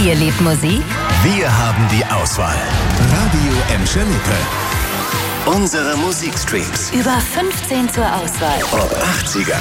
Ihr liebt Musik? Wir haben die Auswahl. Radio Emscher Lippe. Unsere Musikstreams. Über 15 zur Auswahl. Ob 80er,